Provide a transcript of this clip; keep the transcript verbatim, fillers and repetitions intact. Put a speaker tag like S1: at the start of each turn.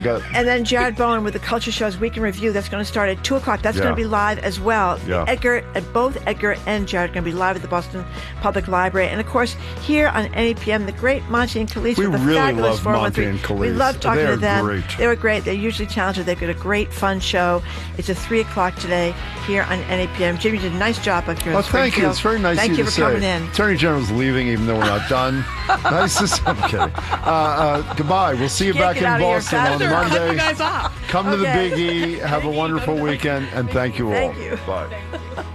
S1: Got
S2: And then Jared Bowen with the Culture Show's Week in Review. That's going to start at two o'clock. That's
S1: Yeah.
S2: going to be live as well.
S1: Yeah.
S2: Edgar, uh, both Edgar and Jared are going to be live at the Boston Public Library. And, of course, here on N A P M, the great Monty and Khalees
S1: We
S2: with the
S1: really
S2: fabulous
S1: love
S2: four one three.
S1: Monty and Khalees.
S2: We love talking
S1: They are
S2: to them.
S1: great.
S2: They were great. They're usually talented. They've got a great, fun show. It's at three o'clock today here on N A P M. Jimmy did a nice job up here in
S1: Oh, thank you.
S2: Springfield.
S1: It's very nice
S2: Thank
S1: of
S2: you
S1: you
S2: for
S1: to
S2: coming
S1: say.
S2: in.
S1: Attorney General's leaving, even though we're not done. Nice to see. I'm kidding. Uh, uh, goodbye. We'll see you
S2: Can't
S1: back
S2: get
S1: in
S2: out of here
S1: Boston on
S2: faster.
S3: Cut
S1: Monday.
S3: you guys off.
S1: Come to the
S2: Okay.
S1: Big E. Have a wonderful weekend, and thank you all.
S2: Thank you.
S1: Bye.